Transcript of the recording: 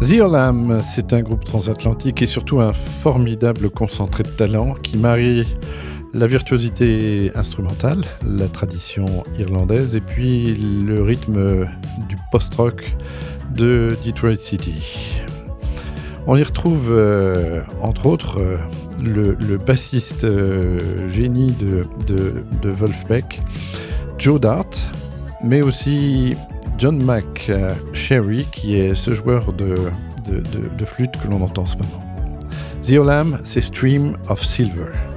The Olam, c'est un groupe transatlantique et surtout un formidable concentré de talent qui marie la virtuosité instrumentale, la tradition irlandaise et puis le rythme du post-rock de Detroit City. On y retrouve entre autres le bassiste génie de Wolfpack, Joe Dart, mais aussi John McSherry, qui est ce joueur de flûte que l'on entend en ce moment. The Olam, c'est Stream of Silver.